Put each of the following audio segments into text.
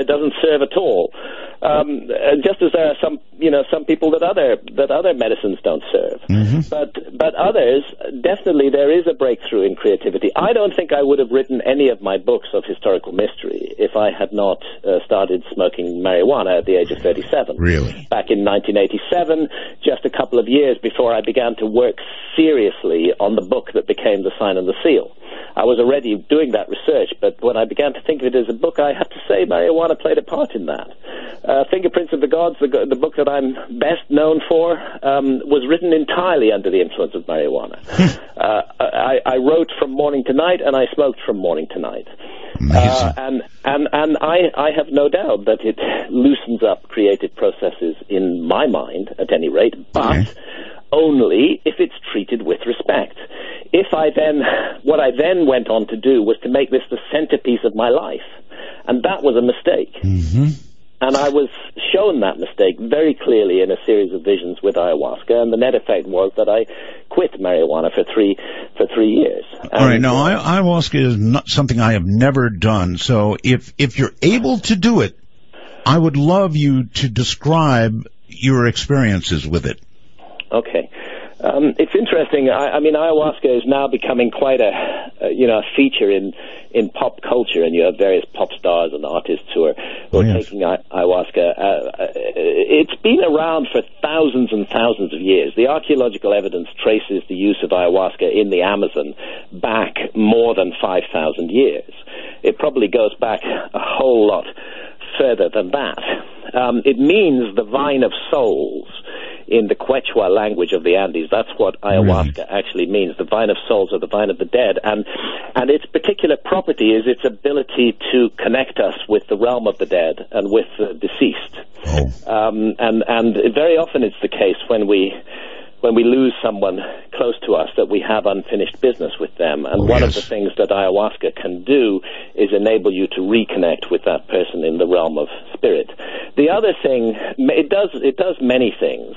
doesn't serve at all. Just as there are some people that other medicines don't serve. Mm-hmm. But others, definitely there is a breakthrough in creativity. I don't think I would have written any of my books of historical mystery if I had not started smoking marijuana at the age of 37. Really? Back in 1987, just a couple of years before I began to work seriously on the book that became The Sign and the Seal. I was already doing that research, but when I began to think of it as a book, I have to say marijuana played a part in that. Fingerprints of the Gods, the book that I'm best known for, was written entirely under the influence of marijuana. I wrote from morning to night, and I smoked from morning to night. And I have no doubt that it loosens up creative processes in my mind, at any rate, but only if it's treated with respect. What I then went on to do was to make this the centerpiece of my life, and that was a mistake. Mm-hmm. And I was shown that mistake very clearly in a series of visions with ayahuasca, and the net effect was that I quit marijuana for three years. All right, now ayahuasca is not something I have never done, so if you're able to do it, I would love you to describe your experiences with it. Okay. It's interesting. I mean, ayahuasca is now becoming quite a feature in pop culture, and you have various pop stars and artists who are taking ayahuasca. It's been around for thousands and thousands of years. The archaeological evidence traces the use of ayahuasca in the Amazon back more than 5,000 years. It probably goes back a whole lot further than that. It means the vine of souls in the Quechua language of the Andes. That's what ayahuasca actually means, the vine of souls, or the vine of the dead. And its particular property is its ability to connect us with the realm of the dead and with the deceased. And very often it's the case when we lose someone close to us that we have unfinished business with them. And one of the things that ayahuasca can do is enable you to reconnect with that person in the realm of spirit. The other thing, it does many things.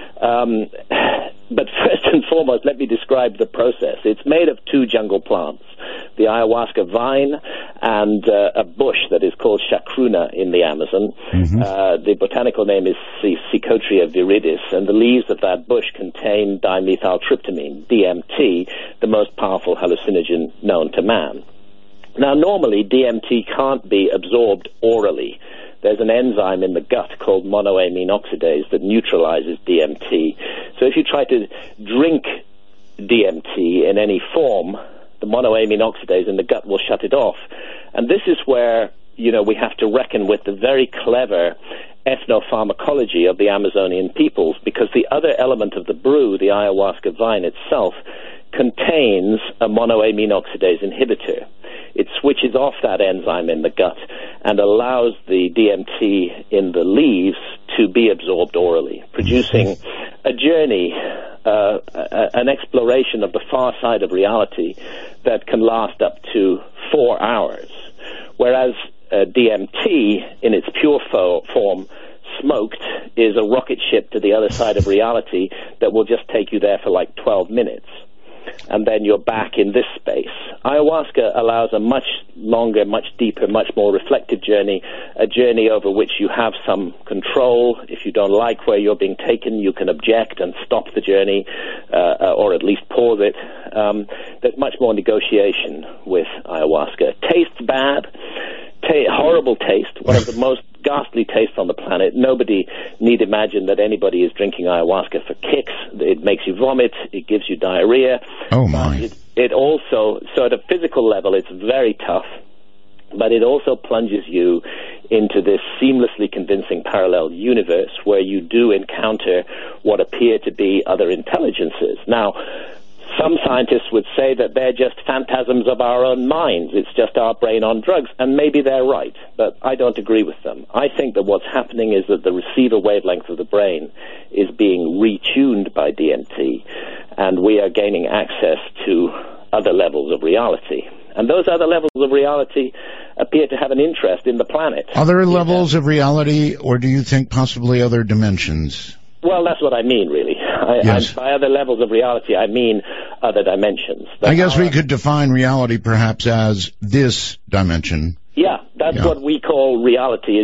But first and foremost, let me describe the process. It's made of two jungle plants, the ayahuasca vine and a bush that is called chacruna in the Amazon. Mm-hmm. The botanical name is Psychotria viridis, and the leaves of that bush contain dimethyltryptamine, DMT, the most powerful hallucinogen known to man. Now, normally, DMT can't be absorbed orally. There's an enzyme in the gut called monoamine oxidase that neutralizes DMT. So if you try to drink DMT in any form, the monoamine oxidase in the gut will shut it off. And this is where, we have to reckon with the very clever ethnopharmacology of the Amazonian peoples, because the other element of the brew, the ayahuasca vine itself, contains a monoamine oxidase inhibitor. It switches off that enzyme in the gut and allows the DMT in the leaves to be absorbed orally, producing a journey, an exploration of the far side of reality that can last up to 4 hours. Whereas DMT, in its pure form, smoked, is a rocket ship to the other side of reality that will just take you there for like 12 minutes. And then you're back in this space. Ayahuasca allows a much longer, much deeper, much more reflective journey, a journey over which you have some control. If you don't like where you're being taken, you can object and stop the journey, or at least pause it. There's much more negotiation with ayahuasca. Tastes bad, horrible taste, one of the most ghastly tastes on the planet. Nobody need imagine that anybody is drinking ayahuasca for kicks. It makes you vomit. It gives you diarrhea. Oh, my. It also, so at a physical level, it's very tough, but it also plunges you into this seamlessly convincing parallel universe where you do encounter what appear to be other intelligences. Now, some scientists would say that they're just phantasms of our own minds. It's just our brain on drugs, and maybe they're right, but I don't agree with them. I think that what's happening is that the receiver wavelength of the brain is being retuned by DMT, and we are gaining access to other levels of reality. And those other levels of reality appear to have an interest in the planet. Other levels of reality, or do you think possibly other dimensions? Well, that's what I mean, really. By other levels of reality, I mean other dimensions. I guess we could define reality perhaps as this dimension. Yeah, that's what we call reality,